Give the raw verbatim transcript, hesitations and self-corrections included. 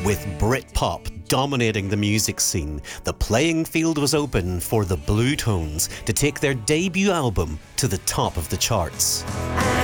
With Britpop dominating the music scene, the playing field was open for the Blue Tones to take their debut album to the top of the charts.